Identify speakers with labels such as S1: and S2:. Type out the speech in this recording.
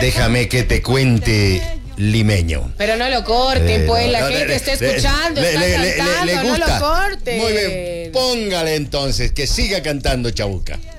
S1: Déjame que te cuente, limeño.
S2: Pero no lo corten, pues la gente está escuchando, está cantando,
S1: le
S2: no
S1: gusta.
S2: lo corten.
S1: Muy bien, póngale entonces, que siga cantando Chabuca.